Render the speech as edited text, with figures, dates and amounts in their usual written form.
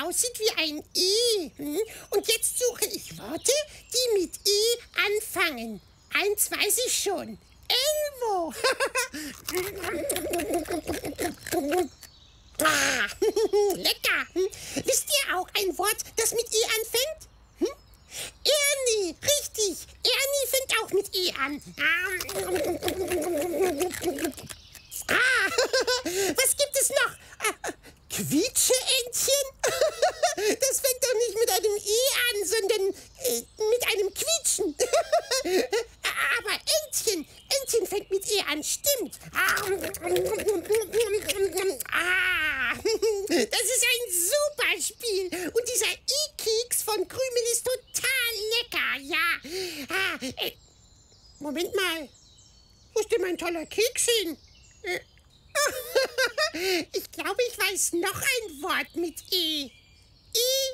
aussieht wie ein E. Und jetzt suche ich Worte, die mit E anfangen. Eins weiß ich schon. Elmo. Lecker. Wisst ihr auch ein Wort, das mit E anfängt? Ernie, richtig. Ernie fängt auch mit E an. Was gibt es noch? Quietscheentchen? Das fängt doch nicht mit einem E an, sondern mit einem Quietschen. Aber Entchen fängt mit E an, stimmt. Das ist ein super Spiel. Und dieser E-Keks von Krümel ist total lecker, ja. Moment mal. Wo ist denn mein toller Keks hin? Ich glaube, ich weiß noch ein Wort mit E.